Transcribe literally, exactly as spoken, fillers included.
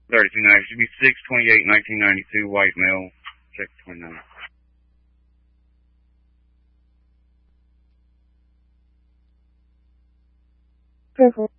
thirty-two ninety. Should be six twenty-eight nineteen ninety-two, white male, check twenty-nine. Perfect.